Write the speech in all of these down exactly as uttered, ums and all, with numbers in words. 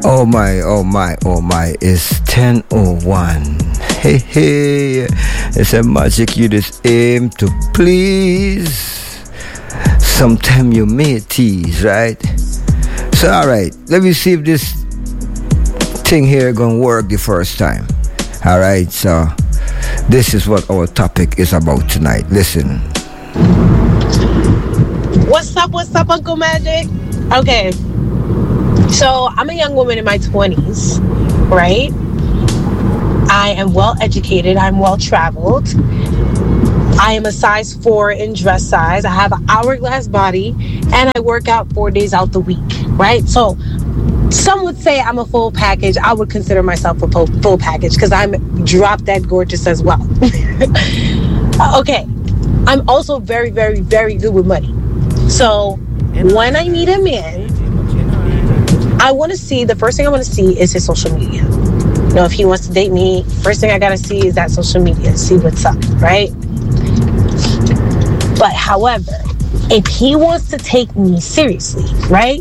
Oh my, oh my, oh my, it's ten oh one. Hey, hey, it's a magic you just aim to please. Sometimes you may tease, right? So, alright, let me see if this thing here gonna work the first time. Alright, so this is what our topic is about tonight. Listen. What's up, what's up, Uncle Magic? Okay. So, I'm a young woman in my twenties, right? I am well educated. I'm well traveled. I am a size four in dress size. I have an hourglass body, and I work out four days out the week, right? So, some would say I'm a full package. I would consider myself a full, full package because I'm drop dead gorgeous as well. Okay. I'm also very, very, very good with money. So, when I meet a man, I want to see, the first thing I want to see is his social media. You know, if he wants to date me, first thing I got to see is that social media, see what's up, right? But however, if he wants to take me seriously, right?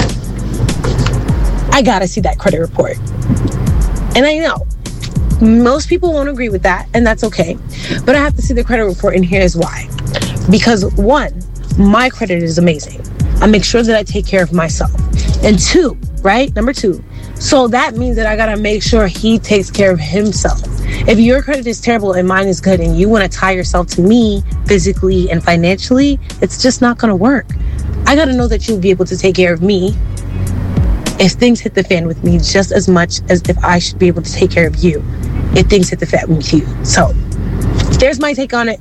I got to see that credit report. And I know most people won't agree with that, and that's okay. But I have to see the credit report, and here's why. Because one, my credit is amazing. I make sure that I take care of myself. And two, right? Number two. So that means that I got to make sure he takes care of himself. If your credit is terrible and mine is good and you want to tie yourself to me physically and financially, it's just not going to work. I got to know that you'll be able to take care of me if things hit the fan with me just as much as if I should be able to take care of you if things hit the fan with you. So there's my take on it.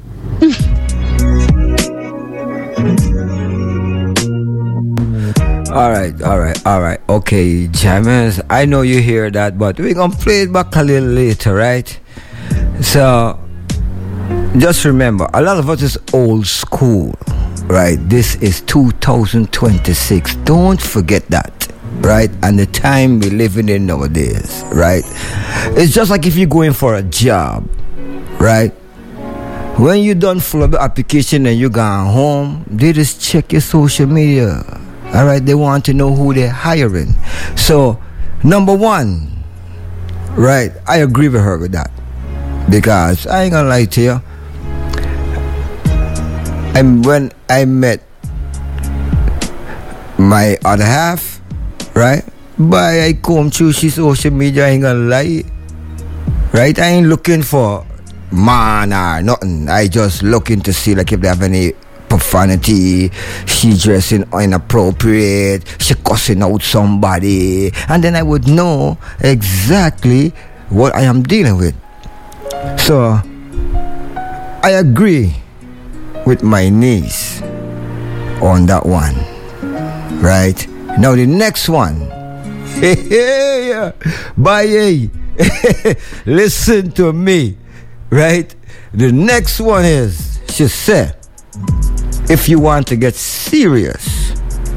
All right, all right, all right. Okay, jammers, I know you hear that, but we're going to play it back a little later, right? So, just remember, a lot of us is old school, right? This is two thousand twenty-six. Don't forget that, right? And the time we're living in nowadays, right? It's just like if you're going for a job, right? When you done full of the application and you gone home, they just check your social media. All right, they want to know who they're hiring. So, number one, right, I agree with her with that. Because I ain't gonna lie to you. And when I met my other half, right, but I come through she social media, I ain't gonna lie. Right, I ain't looking for man or nothing. I just looking to see like if they have any profanity, she dressing inappropriate, she cussing out somebody, and then I would know exactly what I am dealing with. So I agree with my niece on that one. Right? Now the next one. Hey, hey, bye. Listen to me. Right? The next one is, she said, if you want to get serious,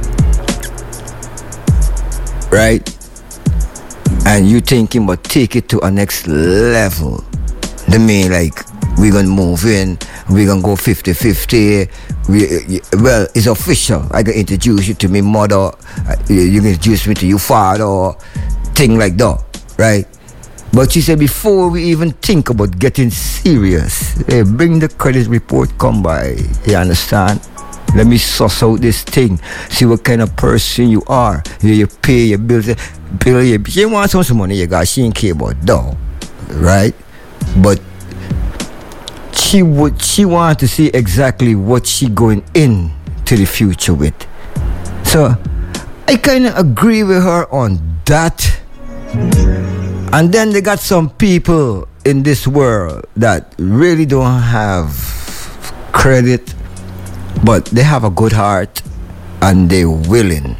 right, and you thinking about take it to a next level, I mean, like, we're gonna move in, we're gonna go fifty-fifty, we, well, it's official. I can introduce you to me mother, you can introduce me to your father, thing like that, right? But she said before we even think about getting serious, hey, bring the credit report, come by. You understand? Let me suss out this thing. See what kind of person you are. You, you pay your bills. Bill, you, she wants some money you got. She ain't care about that. Right? But she would she want to see exactly what she going in to the future with. So I kind of agree with her on that. And then they got some people in this world that really don't have credit, but they have a good heart and they're willing.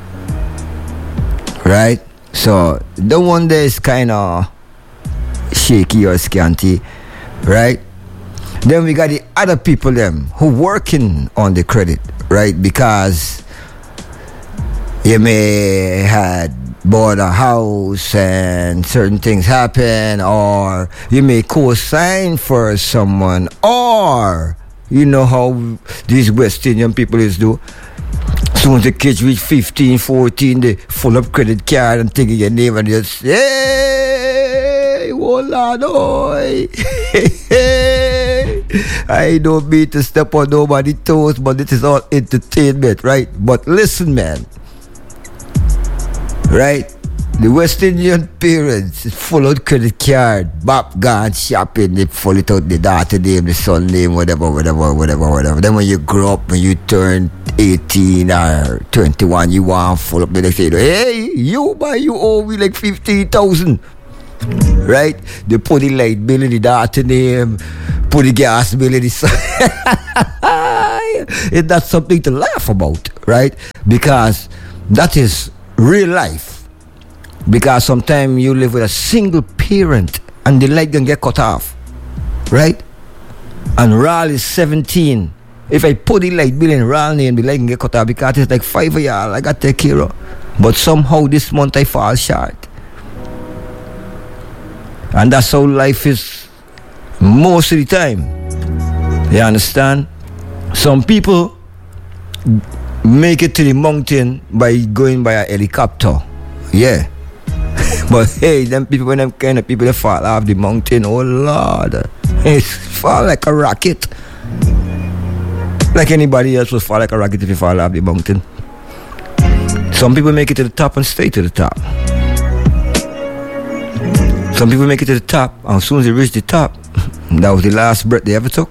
Right? So the one that is kind of shaky or scanty, right? Then we got the other people them who working on the credit, right? Because you may had bought a house and certain things happen, or you may co-sign for someone, or you know how these West Indian people is do, Soon as the kids reach fifteen, fourteen, they full up credit card and thinking your name and just, hey, Lord, oi. I don't mean to step on nobody's toes, but this is all entertainment, right? But listen, man, right? The West Indian parents full out credit card, bap gone shopping, they full it out the daughter name, the son name, whatever, whatever, whatever, whatever. Then when you grow up, when you turn eighteen or twenty-one, you want full up the next day. Hey, you buy, you owe me like fifteen thousand. Right? They put the light bill in the daughter name, put the gas bill in the son. It's not something to laugh about, right? Because that is real life. Because sometimes you live with a single parent and the light can get cut off, right? And Ral is seventeen. If I put the light bill in Ral name, the light can get cut off because it's like five of y'all I got to take care of. But somehow this month I fall short. And that's how life is most of the time. You understand? Some people make it to the mountain by going by a helicopter. Yeah. But hey, them people, when them kind of people that fall off the mountain, oh Lord, it fall like a rocket. Like anybody else would fall like a rocket if you fall off the mountain. Some people make it to the top and stay to the top. Some people make it to the top, and as soon as they reach the top, that was the last breath they ever took.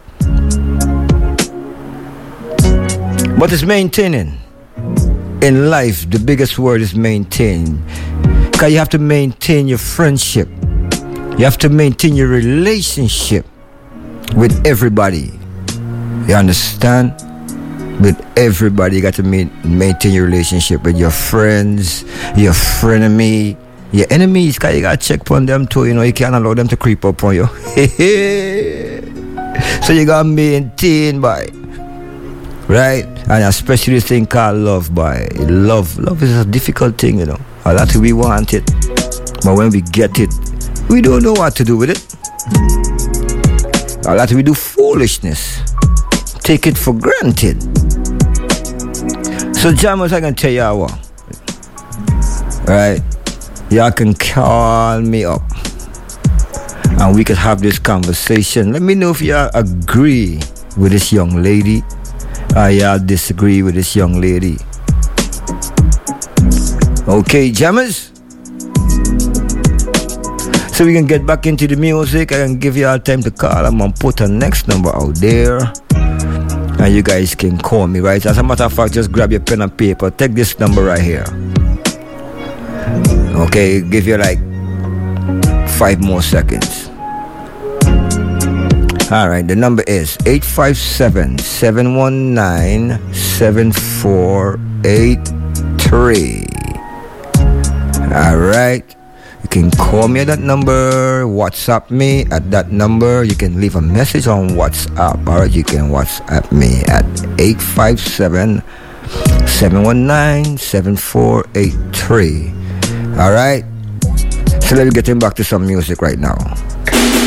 But it's maintaining. In life, the biggest word is maintain. Because you have to maintain your friendship. You have to maintain your relationship with everybody. You understand? With everybody, you got to ma- maintain your relationship with your friends, your frenemy, your enemies. Because you got to check on them too. You know, you can't allow them to creep up on you. So you got to maintain, boy. Right? And especially this thing called love, boy. Love. Love is a difficult thing, you know. A lot of we want it, but when we get it, we don't know what to do with it. A lot of we do foolishness, take it for granted. So jammers, I can tell y'all what, right? Y'all can call me up and we can have this conversation. Let me know if y'all agree with this young lady or y'all disagree with this young lady. Okay, jammers. So we can get back into the music. I can give you all time to call. I'm gonna put a next number out there, and you guys can call me, right? As a matter of fact, just grab your pen and paper. Take this number right here. Okay, give you like five more seconds. All right, the number is eight five seven, seven one nine, seven four eight three. All right, you can call me at that number, WhatsApp me at that number. You can leave a message on WhatsApp. All right, you can WhatsApp me at eight five seven, seven one nine, seven four eight three. All right, so let's get him back to some music right now.